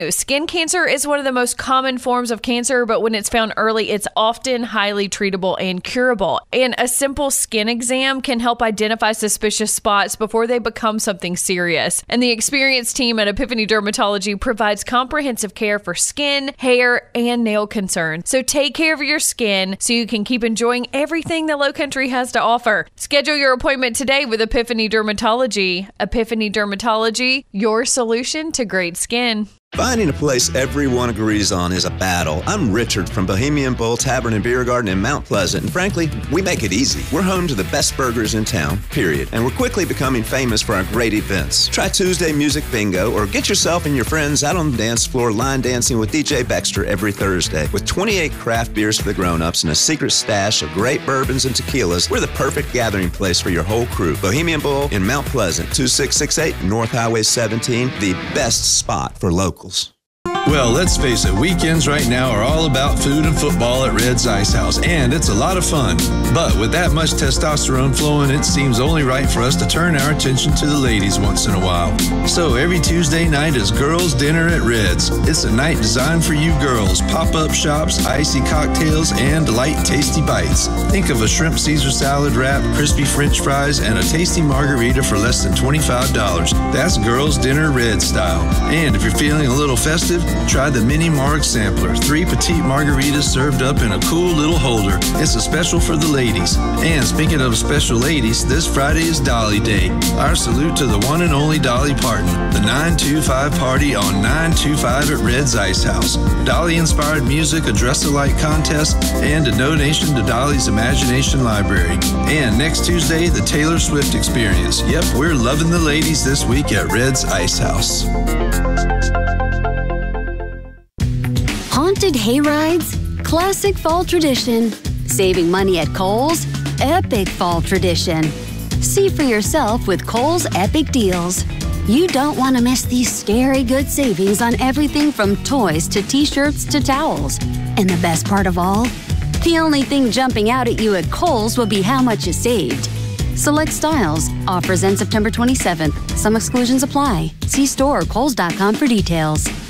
Skin cancer is one of the most common forms of cancer, but when it's found early, it's often highly treatable and curable. And a simple skin exam can help identify suspicious spots before they become something serious. And the experienced team at Epiphany Dermatology provides comprehensive care for skin, hair, and nail concerns. So take care of your skin so you can keep enjoying everything the Lowcountry has to offer. Schedule your appointment today with Epiphany Dermatology. Epiphany Dermatology, your solution to great skin. Finding a place everyone agrees on is a battle. I'm Richard from Bohemian Bull Tavern and Beer Garden in Mount Pleasant, and frankly, we make it easy. We're home to the best burgers in town, period, and we're quickly becoming famous for our great events. Try Tuesday Music Bingo, or get yourself and your friends out on the dance floor line dancing with DJ Baxter every Thursday. With 28 craft beers for the grown-ups and a secret stash of great bourbons and tequilas, we're the perfect gathering place for your whole crew. Bohemian Bull in Mount Pleasant, 2668 North Highway 17, the best spot for locals. Well, let's face it, weekends right now are all about food and football at Red's Ice House, and it's a lot of fun. But with that much testosterone flowing, it seems only right for us to turn our attention to the ladies once in a while. So every Tuesday night is girls' dinner at Red's. It's a night designed for you girls. Pop-up shops, icy cocktails, and light, tasty bites. Think of a shrimp Caesar salad wrap, crispy French fries, and a tasty margarita for less than $25. That's girls' dinner Red style. And if you're feeling a little festive, try the Mini Marg Sampler. 3 petite margaritas served up in a cool little holder. It's a special for the ladies. And speaking of special ladies, this Friday is Dolly Day. Our salute to the one and only Dolly Parton. The 925 party on 925 at Red's Ice House. Dolly-inspired music, a dress-alike contest, and a donation to Dolly's Imagination Library. And next Tuesday, the Taylor Swift Experience. Yep, we're loving the ladies this week at Red's Ice House. Haunted hayrides, classic fall tradition. Saving money at Kohl's, epic fall tradition. See for yourself with Kohl's Epic Deals. You don't want to miss these scary good savings on everything from toys to t-shirts to towels. And the best part of all? The only thing jumping out at you at Kohl's will be how much you saved. Select styles. Offers end September 27th. Some exclusions apply. See store or kohls.com for details.